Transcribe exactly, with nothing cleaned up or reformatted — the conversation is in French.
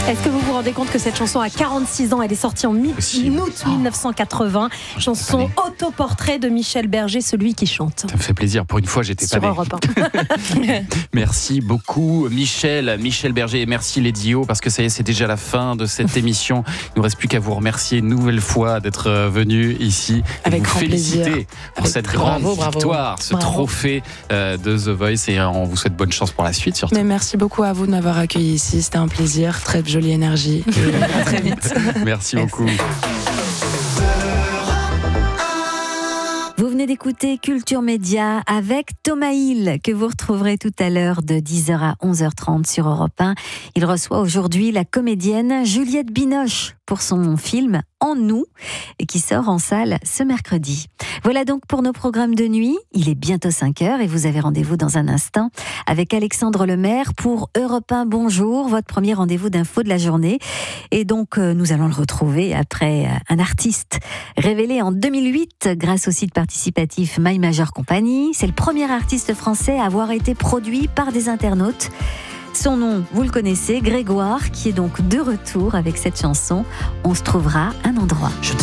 Est-ce que vous vous rendez compte que cette chanson a quarante-six ans? Elle est sortie en mi- août mille neuf cent quatre-vingts. Oh, chanson autoportrait de Michel Berger, celui qui chante. Ça me fait plaisir. Pour une fois, j'étais Sur pas né. Europe un. Merci beaucoup, Michel, Michel Berger, et merci Lady O, parce que ça y est, c'est déjà la fin de cette émission. Il ne nous reste plus qu'à vous remercier une nouvelle fois d'être venu ici. Et Avec vous grand féliciter plaisir. pour Avec cette bravo, grande bravo. victoire, ce Bravo. trophée euh, de The Voice, et on vous souhaite bonne chance pour la suite surtout. Mais merci beaucoup à vous de m'avoir accueilli ici. C'était un plaisir. Très jolie énergie. Et à très vite. Merci Merci. beaucoup. Vous venez d'écouter Culture Média avec Thomas Hill, que vous retrouverez tout à l'heure de dix heures à onze heures trente sur Europe un. Il reçoit aujourd'hui la comédienne Juliette Binoche pour son film En nous, et qui sort en salle ce mercredi. Voilà donc pour nos programmes de nuit. Il est bientôt cinq heures et vous avez rendez-vous dans un instant avec Alexandre Lemaire pour Europe un Bonjour, votre premier rendez-vous d'info de la journée. Et donc, euh, nous allons le retrouver après euh, un artiste révélé en deux mille huit grâce au site participatif My Major Company. C'est le premier artiste français à avoir été produit par des internautes. Son nom, vous le connaissez, Grégoire, qui est donc de retour avec cette chanson. On se trouvera un endroit. Je